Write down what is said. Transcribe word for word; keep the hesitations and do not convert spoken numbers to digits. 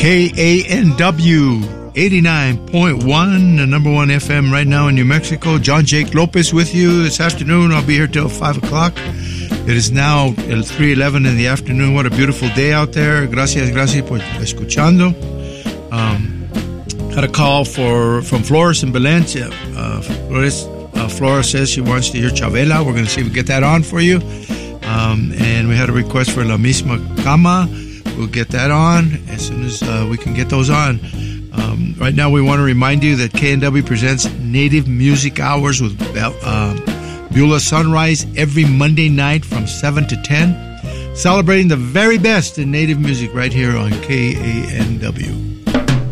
K A N W eighty-nine point one, the number one F M right now in New Mexico. John Jake Lopez with you this afternoon. I'll be here till five o'clock. It is now three eleven in the afternoon. What a beautiful day out there. Gracias, gracias por escuchando. Um, had a call for from Flores in Valencia. Uh, Flores, uh, Flora says she wants to hear Chavela. We're going to see if we get that on for you. Um, and we had a request for La Misma Cama. We'll get that on as soon as uh, we can get those on. Um, right now, we want to remind you that K N W presents Native Music Hours with uh, Beulah Sunrise every Monday night from seven to ten, celebrating the very best in Native music right here on K A N W.